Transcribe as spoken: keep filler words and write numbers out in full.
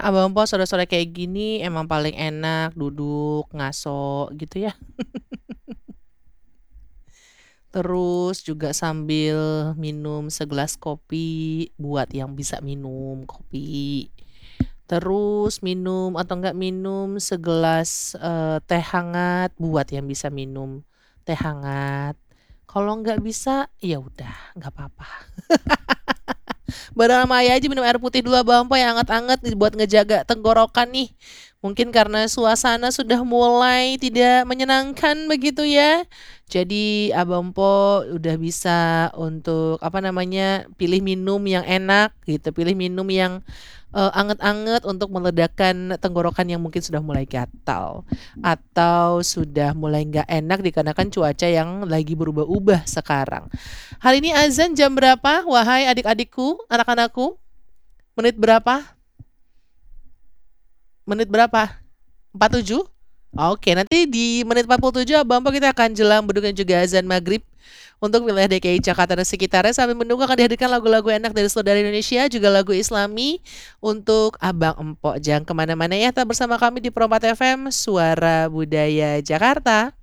Abang Empo sore-sore kayak gini emang paling enak duduk ngaso gitu ya. Terus juga sambil minum segelas kopi buat yang bisa minum kopi. Terus minum atau enggak minum segelas eh, teh hangat buat yang bisa minum teh hangat. Kalau nggak bisa, ya udah, nggak apa-apa. Bareng sama Ayah aja minum air putih dulu Abang Empo yang anget-anget nih buat ngejaga tenggorokan nih. Mungkin karena suasana sudah mulai tidak menyenangkan begitu ya. Jadi Abang Empo udah bisa untuk apa namanya pilih minum yang enak gitu, pilih minum yang eh, anget-anget untuk meledakan tenggorokan yang mungkin sudah mulai gatal atau sudah mulai nggak enak dikarenakan cuaca yang lagi berubah-ubah sekarang. Hari ini azan jam berapa? Wahai adik-adikku, anak-anakku, menit berapa? Menit berapa? empat puluh tujuh? Oke, nanti di menit empat puluh tujuh Abang Empo kita akan jelang beduk dan juga azan maghrib untuk wilayah D K I Jakarta dan sekitarnya sambil menunggu akan dihadirkan lagu-lagu enak dari seluruh dari Indonesia juga lagu Islami untuk Abang Empo. Jangan kemana-mana ya, tetap bersama kami di Pro empat F M Suara Budaya Jakarta.